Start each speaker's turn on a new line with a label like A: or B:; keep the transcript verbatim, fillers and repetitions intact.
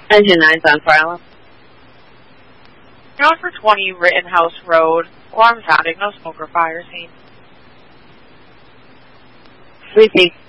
A: Engine nine's on file.
B: You're on for twenty Rittenhouse Road. Alarm sounding. No smoke or fire scene.
A: Sleepy.